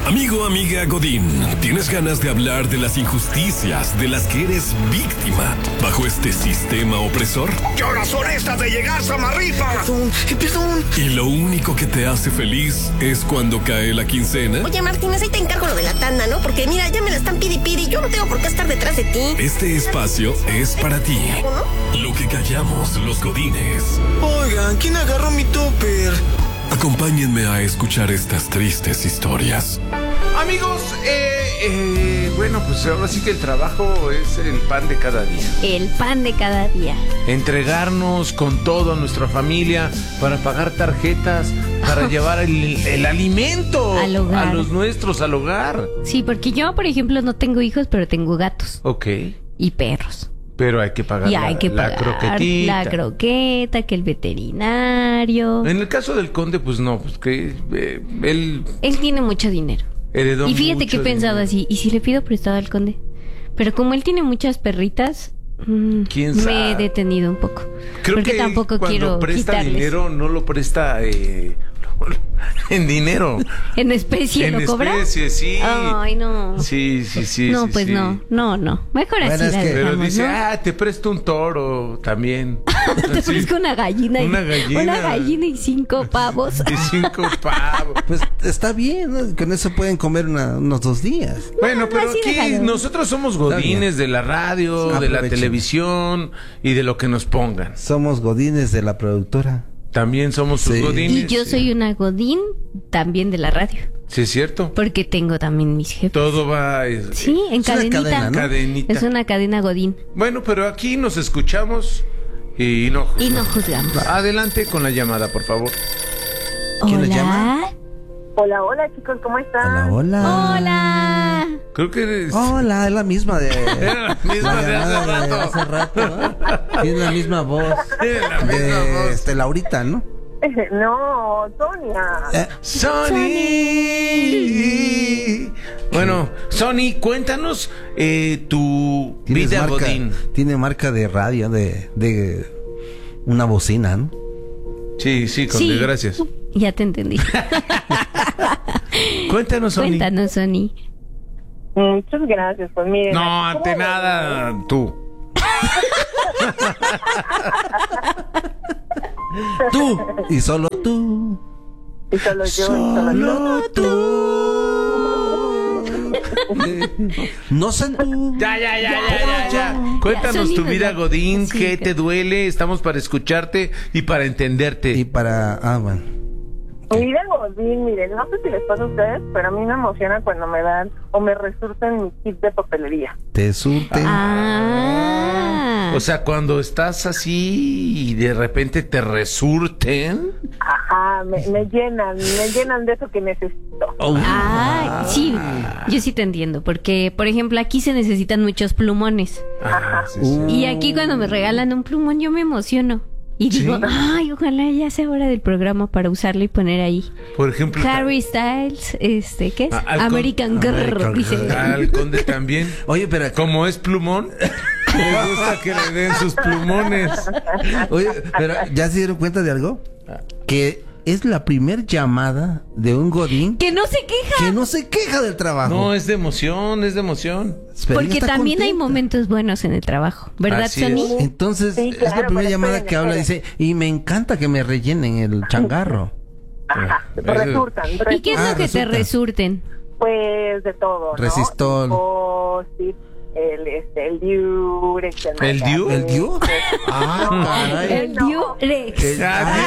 Amigo, amiga Godín, ¿tienes ganas de hablar de las injusticias de las que eres víctima bajo este sistema opresor? ¿Qué horas son estas de llegar, Samarripa? Perdón. ¿Y lo único que te hace feliz es cuando cae la quincena? Oye, Martínez, ahí te encargo lo de la tanda, ¿no? Porque mira, ya me la están pidi. Yo no tengo por qué estar detrás de ti. Este espacio es para ti. ¿No? Lo que callamos los godines. Oigan, ¿quién agarró mi topper? Acompáñenme a escuchar estas tristes historias. Amigos, bueno, pues ahora sí que el trabajo es el pan de cada día. El pan de cada día. Entregarnos con todo a nuestra familia para pagar tarjetas, para llevar el alimento Al hogar. a los nuestros, al hogar. Sí, porque yo, por ejemplo, no tengo hijos, pero tengo gatos Ok, y perros. pero hay que pagar Y hay que la pagar croquetita. la croqueta, que el veterinario. En el caso del conde, pues no, pues que él Él tiene mucho dinero. heredó Y fíjate que he mucho pensado dinero. así, ¿y si le pido prestado al conde? Pero como él tiene muchas perritas, ¿Quién me sabe? he detenido un poco. Creo porque que tampoco cuando quiero presta quitarles. dinero, no lo presta en dinero. ¿En especie En lo cobra? especie, sí. Ay, no. Sí. No, sí, pues sí. no. Mejor Bueno, así es la que- Pero dejamos, dice, ¿no? te presto un toro también. Te Sí. ofrezco una gallina. Una gallina. Una gallina y 5 pavos. De 5 pavos. Pues está bien, ¿no? Con eso pueden comer unos 2 días. Bueno, pero así aquí déjalo. nosotros somos godines de la radio, Sí, de la aprovechen. televisión y de lo que nos pongan. Somos godines de la productora. También somos sus Sí. godines. Y yo soy una godín también de la radio. Sí, es cierto. Porque tengo también mis jefes. Todo va... Sí, en Es una cadenita. cadena, ¿no? Cadenita. Es una cadena godín. Bueno, pero aquí nos escuchamos y no Y no juzgamos. juzgamos. Adelante con la llamada, por favor. ¿Quién le Hola. llama? Hola chicos, ¿cómo están? Hola. Hola. Creo que eres... Hola, es la misma de... Era la misma de hace llamada de rato. hace rato, ¿no? Tiene la misma voz. Era la misma De voz. Laurita, ¿no? No, Sonia. Sony. Bueno, Sony, cuéntanos tu Tienes vida marca, godín. tiene marca de radio, de una bocina, ¿no? Sí, Conde, gracias. Ya te entendí. Cuéntanos, Sony. Cuéntanos, Sony. Muchas gracias, pues miren. No, ¿cómo ante ven? nada, tú. Tú y solo tú. Y solo yo, solo yo. No sé tú. Ya. Cuéntanos Sony, tu vida ya. godín, Sí, qué que- te duele. Estamos para escucharte y para entenderte. Y para... bueno. Mira, Godín, miren, no sé si les pasa a ustedes, pero a mí me emociona cuando me dan o me resurten mi kit de papelería. Te surten. Ah. O sea, cuando estás así y de repente te resurten. Ajá, me llenan de eso que necesito. Ah, sí, yo sí te entiendo, porque, por ejemplo, aquí se necesitan muchos plumones. Ajá, sí. Y aquí cuando me regalan un plumón, yo me emociono. Y digo, ¿Sí? ay, ojalá ya sea hora del programa para usarlo y poner ahí. Por ejemplo, Harry Styles, ¿qué es? Al American Girl, dice. al conde también. Oye, pero... Como es plumón, le gusta que le den sus plumones. Oye, pero ¿ya se dieron cuenta de algo? Que es la primer llamada de un godín Que no se queja. que no se queja del trabajo. No, es de emoción, es de emoción. Pero Porque ella está también hay contenta. momentos buenos en el trabajo, ¿verdad, Así es. Sony? Entonces, Sí, es la claro, primera pero llamada esperen, que habla, esperen. dice, y me encanta que me rellenen el changarro. Ajá, resurtan. ¿Y qué es lo que te resulta. resurten? Pues de todo, ¿no? Resistol. Post-it, el Durex, ¿El Diu? ¿El Diu? Ah, caray. El Durex.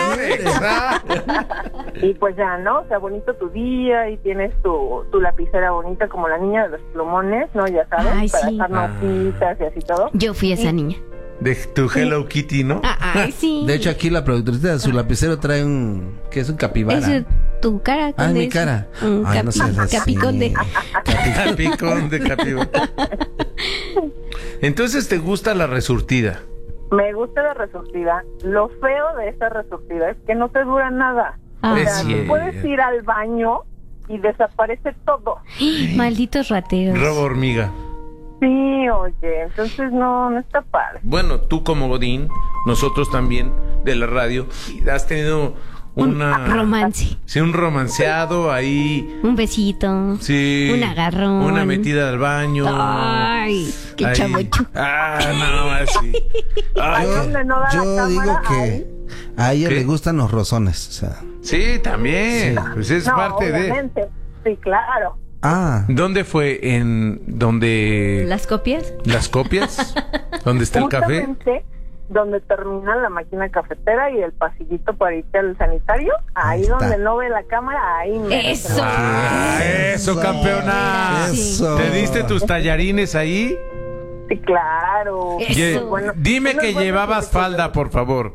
Y pues ya, ¿no? O sea, bonito tu día y tienes tu lapicera bonita como la niña de los plumones, ¿no? Ya sabes, Ay, para sí. dejar notitas y así todo. Yo fui esa niña. De tu Hello Kitty, ¿no? Ay, sí. De hecho, aquí la productora de su lapicero trae ¿qué es un capibara? Es tu cara. Ah, conde, mi es cara. un Ay, no seas así. capiconde. Capicón de capibara. Entonces, ¿te gusta la resurtida? Me gusta la resurtida. Lo feo de esta resurtida es que no te dura nada. Ah. O Es sea, cierto. tú puedes ir al baño y desaparece todo. Malditos rateros. Robo hormiga. Sí, oye, entonces no está padre. Bueno, tú como Godín, nosotros también de la radio, has tenido romance. Sí, un romanceado ahí. Un besito. Sí. Un agarrón. Una metida al baño. Ay, qué Ahí. chavocho. No, así. Ay, donde no da la Yo cámara, digo que ahí. a ella ¿Qué? le gustan los rozones. O sea. sí, también. Sí. Pues es No, parte de. obviamente. Sí, claro. Ah, ¿Dónde fue? ¿En donde ¿Las copias? las copias? ¿Dónde está el café? Justamente donde termina la máquina cafetera y el pasillito para irte al sanitario, ahí Ahí está. donde no ve la cámara, ahí me Eso. Eso, campeona. Eso. ¿Te diste tus tallarines ahí? Sí, claro. Eso. Oye, Bueno, dime unos que buenos llevabas películas. falda, por favor.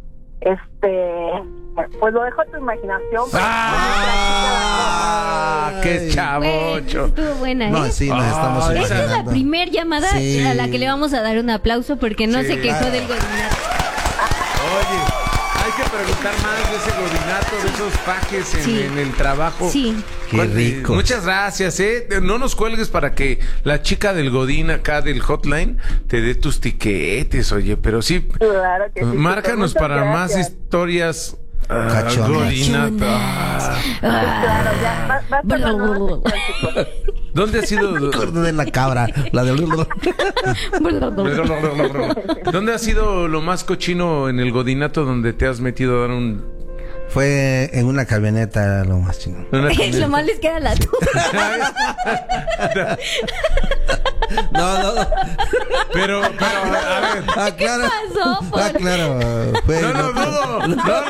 Pues lo dejo a tu imaginación. pero- ¡Qué Güey, chavocho! estuvo buena, ¿eh? no, sí, nos estamos Ay, Esta es la imaginando. primer llamada Sí. a la que le vamos a dar un aplauso porque no Sí. se quejó del godinato. Oye, hay que preguntar más de ese godinato, de esos pajes Sí. en el trabajo. Sí. Qué rico. Muchas gracias, No nos cuelgues para que la chica del Godín acá del hotline te dé tus tiquetes, oye, pero sí. Claro que sí. Márcanos Muchas para más gracias. historias. Cachonas. Godinato. Cachonas. Claro, ya. Basta con no chicos. ¿Dónde ha sido? Me acordé de la cabra, la de... ¿Dónde ha sido lo más cochino en el Godinato donde te has metido a dar un... Fue en una camioneta lo más chingón. Lo más les queda la tuya. No. Pero, a ver. Ah, claro. pasó, Paul? Ah, claro. Fue, No lo dudo.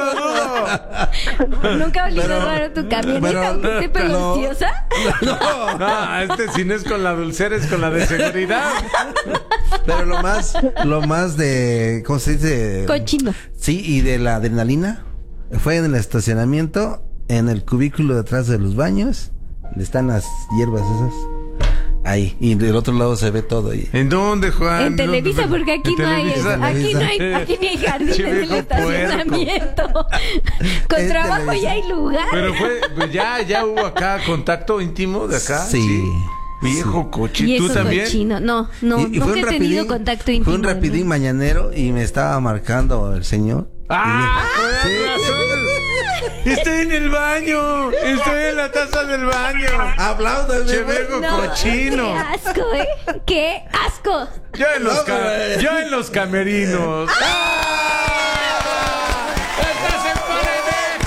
Nunca olió raro tu camioneta, pero- ¿viste peluciosa? No, este sí no es con la dulcera, es con la de seguridad. Pero lo más de, ¿cómo se dice? Cochino. Sí, y de la adrenalina fue en el estacionamiento, en el cubículo detrás de los baños, donde están las hierbas esas. Ahí, y del otro lado se ve todo ahí. ¿En dónde, Juan? En Televisa, ¿Dónde? porque aquí ¿En no hay, Televisa? aquí ni hay jardín Che, en el viejo estacionamiento. Con En trabajo Televisa. ya hay lugar. Pero pues ya hubo acá contacto íntimo de acá. Sí. Viejo coche, Y ¿tú eso también? cochino. No, Y nunca he tenido contacto íntimo. Fue un rapidín mañanero y me estaba marcando el señor. ¡Ah! Sí. Estoy en el baño. Estoy en la taza del baño. Apláudame, Che, güey. viejo No, cochino. qué asco, ¿eh? ¡Qué asco! Yo en los camerinos. ¡Ah!